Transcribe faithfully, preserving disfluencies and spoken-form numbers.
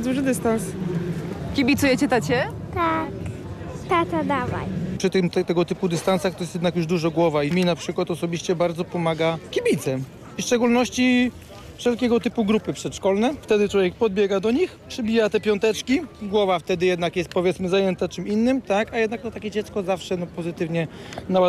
duży dystans. Kibicujecie tacie? Tak. Tata, dawaj. Przy tym, te, tego typu dystansach to jest jednak już dużo głowa i mi na przykład osobiście bardzo pomaga kibice. W szczególności wszelkiego typu grupy przedszkolne. Wtedy człowiek podbiega do nich, przybija te piąteczki, głowa wtedy jednak jest powiedzmy zajęta czym innym, tak? A jednak to takie dziecko zawsze no, pozytywnie naładuje.